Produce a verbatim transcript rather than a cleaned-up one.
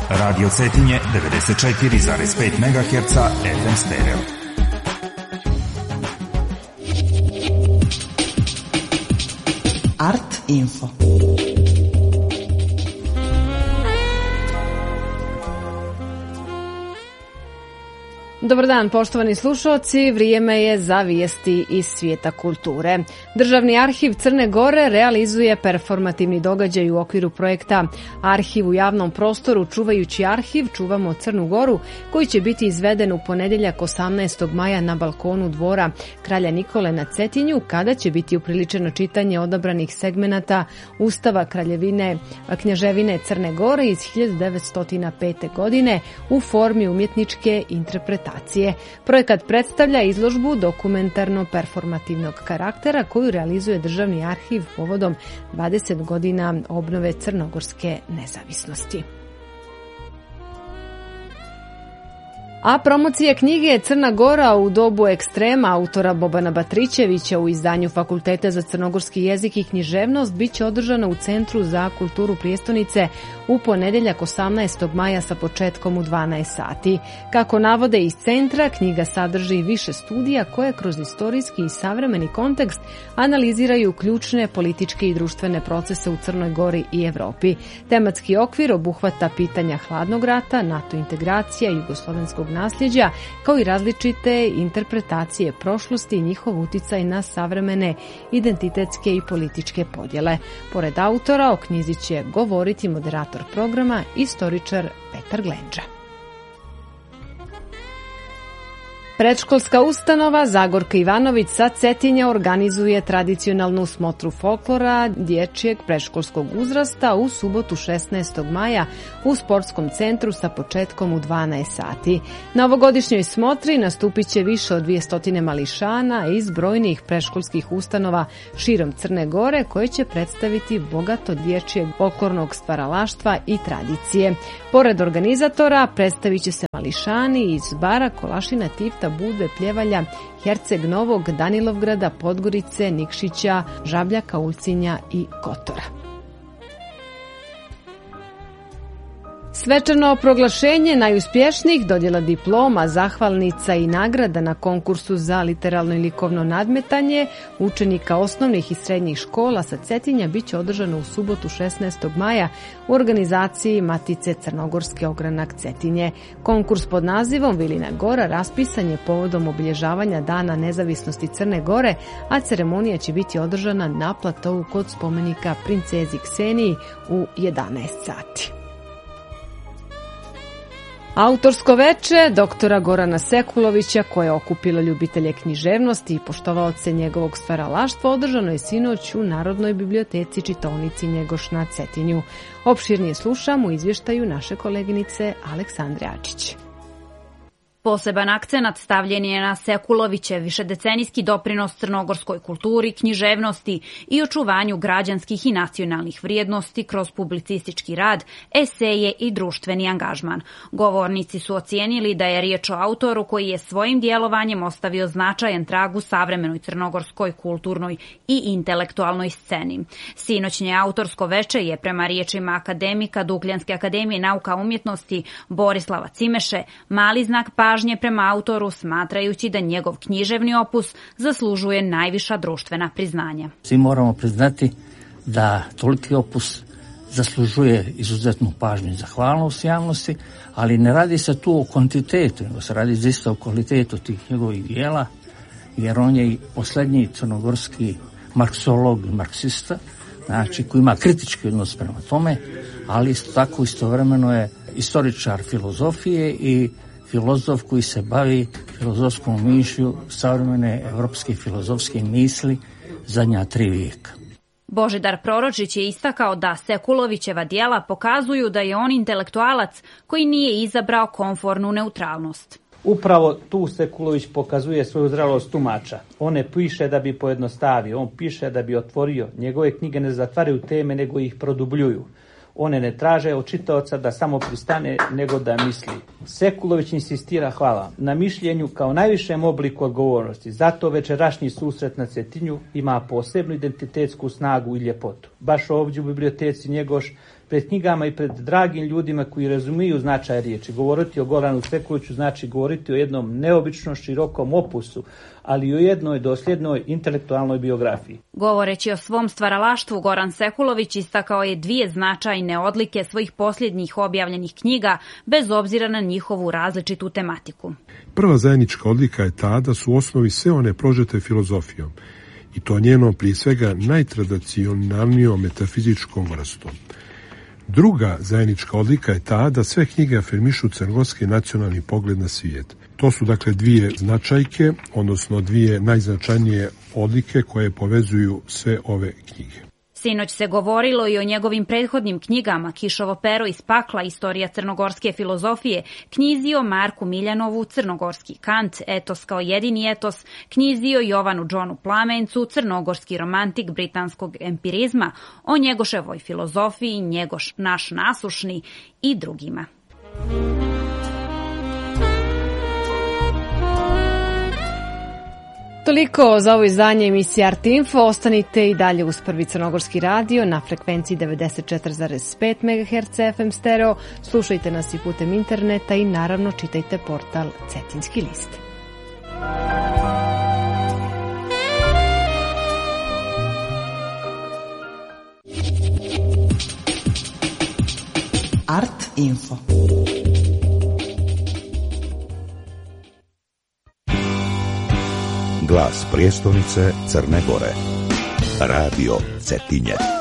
Radio Cetinje devedeset četiri zarez pet megaherca F M stereo. Art Info. Dobar dan, poštovani slušalci, vrijeme je za vijesti iz svijeta kulture. Državni arhiv Crne Gore realizuje performativni događaj u okviru projekta Arhiv u javnom prostoru čuvajući arhiv Čuvamo Crnu Goru, koji će biti izveden u ponedjeljak osamnaestog maja na balkonu dvora Kralja Nikole na Cetinju, kada će biti upriličeno čitanje odabranih segmenata Ustava Kraljevine Knjaževine Crne Gore iz hiljadu devetsto pete. godine u formi umjetničke interpretacije. Projekat predstavlja izložbu dokumentarno-performativnog karaktera koju realizuje Državni arhiv povodom dvadeset godina obnove crnogorske nezavisnosti. A promocija knjige Crna Gora u dobu ekstrema autora Bobana Batrićevića u izdanju Fakulteta za crnogorski jezik i književnost biće održana u Centru za kulturu prijestonice u ponedjeljak osamnaestog maja sa početkom u dvanaest sati. Kako navode iz centra, knjiga sadrži više studija koje kroz istorijski i savremeni kontekst analiziraju ključne političke i društvene procese u Crnoj Gori i Evropi. Tematski okvir obuhvata pitanja hladnog rata, NATO integracija, jugoslovenskog nasljeđa, kao i različite interpretacije prošlosti i njihov uticaj na savremene identitetske i političke podjele. Pored autora, o knjizi će govoriti moderator programa, istoričar Petar Glenđa. Predškolska ustanova Zagorka Ivanović sa Cetinja organizuje tradicionalnu smotru folklora dječjeg predškolskog uzrasta u subotu šesnaestog maja u sportskom centru sa početkom u dvanaest sati. Na ovogodišnjoj smotri nastupit će više od dvjesto mališana iz brojnih predškolskih ustanova širom Crne Gore koje će predstaviti bogato dječjeg folklornog stvaralaštva i tradicije. Pored organizatora predstavit će se mališani iz Bara, Kolašina, Tivta, Budve, Pljevalja, Herceg Novog, Danilovgrada, Podgorice, Nikšića, Žabljaka, Ulcinja i Kotora. Svečano proglašenje najuspješnijih, dodjela diploma, zahvalnica i nagrada na konkursu za literalno i likovno nadmetanje učenika osnovnih i srednjih škola sa Cetinja biće održano u subotu šesnaestog maja u organizaciji Matice Crnogorske ogranak Cetinje. Konkurs pod nazivom Vilina Gora raspisan je povodom obilježavanja Dana nezavisnosti Crne Gore, a ceremonija će biti održana na platovu kod spomenika princezi Kseniji u jedanaest sati. Autorsko veče doktora Gorana Sekulovića, koje je okupilo ljubitelje književnosti i poštovaoce njegovog stvaralaštva, održano je sinoć u Narodnoj biblioteci čitaonici Njegoš na Cetinju. Opširnije slušamo u izvještaju naše koleginice Aleksandre Ačić. Poseban akcenat stavljen je na Sekulovićev višedecenijski doprinos crnogorskoj kulturi, književnosti i očuvanju građanskih i nacionalnih vrijednosti kroz publicistički rad, eseje i društveni angažman. Govornici su ocijenili da je riječ o autoru koji je svojim djelovanjem ostavio značajan trag u savremenoj crnogorskoj kulturnoj i intelektualnoj sceni. Sinoćnje autorsko veče je prema riječima akademika Dukljanske akademije nauka umjetnosti Borislava Cimeše mali znak pažnje prema autoru, smatrajući da njegov književni opus zaslužuje najviša društvena priznanja. Svi moramo priznati da toliki opus zaslužuje izuzetnu pažnju i zahvalnost javnosti, ali ne radi se tu o kvantitetu, nego se radi zaista o kvalitetu tih njegovih dijela, jer on je i posljednji crnogorski marksolog i marksista, znači koji ima kritički odnos prema tome, ali isto tako istovremeno je istoričar filozofije i filozof koji se bavi filozofskom mišlju savremene evropske filozofske misli zadnja tri vijeka. Božidar Proročić je istakao da Sekulovićeva djela pokazuju da je on intelektualac koji nije izabrao komfornu neutralnost. Upravo tu Sekulović pokazuje svoju zrelost tumača. On ne piše da bi pojednostavio, on piše da bi otvorio. Njegove knjige ne zatvaraju teme, nego ih produbljuju. One ne traže od čitaoca da samo pristane, nego da misli. Sekulović insistira, hvala, na mišljenju kao najvišem obliku odgovornosti. Zato večerašnji susret na Cetinju ima posebnu identitetsku snagu i ljepotu. Baš ovdje u biblioteci Njegoš pred knjigama i pred dragim ljudima koji razumiju značaj riječi. Govoriti o Goranu Sekuliću znači govoriti o jednom neobično širokom opusu, ali i o jednoj dosljednoj intelektualnoj biografiji. Govoreći o svom stvaralaštvu, Goran Sekulović istakao je dvije značajne odlike svojih posljednjih objavljenih knjiga, bez obzira na njihovu različitu tematiku. Prva zajednička odlika je ta da su u osnovi sve one prožete filozofijom, i to njenom prije svega najtradicionalnijom metafizičkom vrstom. Druga zajednička odlika je ta da sve knjige afirmišu crnogorski nacionalni pogled na svijet. To su dakle dvije značajke, odnosno dvije najznačajnije odlike koje povezuju sve ove knjige. Sinoć se govorilo i o njegovim prethodnim knjigama Kišovo pero iz pakla, Istorija crnogorske filozofije, knjizi o Marku Miljanovu, Crnogorski Kant, Etos kao jedini etos, knjizi o Jovanu Johnu Plamencu, Crnogorski romantik britanskog empirizma, o Njegoševoj filozofiji, Njegoš naš nasušni i drugima. Toliko za ovo izdanje emisije Art Info. Ostanite i dalje uz Prvi crnogorski radio na frekvenciji devedeset četiri zarez pet megaherca F M stereo. Slušajte nas i putem interneta i naravno čitajte portal Cetinski list. Art Info. Glas prijestolnice Crne Gore. Radio Cetinje.